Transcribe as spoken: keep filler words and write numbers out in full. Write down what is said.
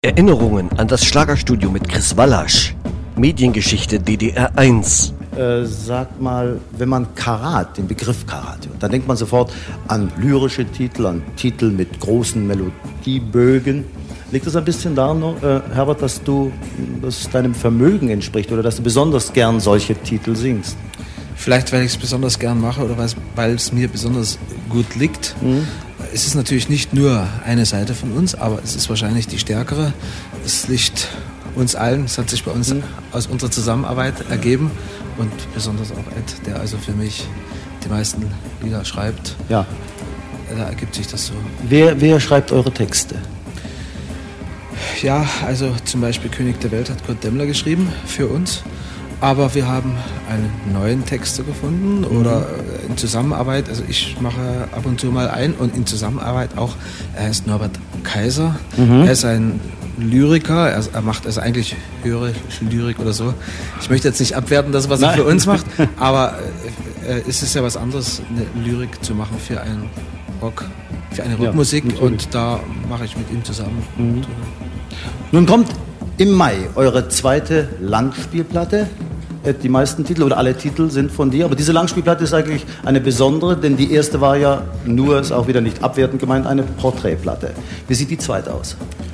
Erinnerungen an das Schlagerstudio mit Chris Wallasch. Mediengeschichte D D R eins. Äh, sag mal, wenn man Karat, den Begriff Karat hört, dann denkt man sofort an lyrische Titel, an Titel mit großen Melodiebögen. Liegt es ein bisschen daran, äh, Herbert, dass du, dass deinem Vermögen entspricht oder dass du besonders gern solche Titel singst? Vielleicht, weil ich es besonders gern mache oder weil es mir besonders gut liegt. Mhm. Es ist natürlich nicht nur eine Seite von uns, aber es ist wahrscheinlich die stärkere. Es liegt uns allen, es hat sich bei uns mhm. aus unserer Zusammenarbeit ergeben und besonders auch Ed, der also für mich die meisten Lieder schreibt. Ja. Da ergibt sich das so. Wer, wer schreibt eure Texte? Ja, also zum Beispiel König der Welt hat Kurt Demmler geschrieben für uns. Aber wir haben einen neuen Texter gefunden mhm. oder in Zusammenarbeit, also ich mache ab und zu mal ein und in Zusammenarbeit auch, er ist Norbert Kaiser, mhm. er ist ein Lyriker, er, er macht also eigentlich höhere Lyrik oder so. Ich möchte jetzt nicht abwerten, das, was Nein. er für uns macht, aber äh, es ist ja was anderes, eine Lyrik zu machen für einen Rock, für eine Rockmusik ja, und da mache ich mit ihm zusammen. Mhm. Nun kommt im Mai eure zweite Langspielplatte. Die meisten Titel oder alle Titel sind von dir, aber diese Langspielplatte ist eigentlich eine besondere, denn die erste war ja nur, ist auch wieder nicht abwertend gemeint, eine Porträtplatte. Wie sieht die zweite aus?